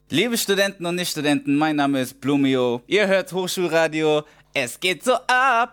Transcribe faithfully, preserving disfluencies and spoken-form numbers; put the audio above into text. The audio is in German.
Liebe Studenten und Nicht-Studenten, mein Name ist Blumio. Ihr hört Hochschulradio. Es geht so ab.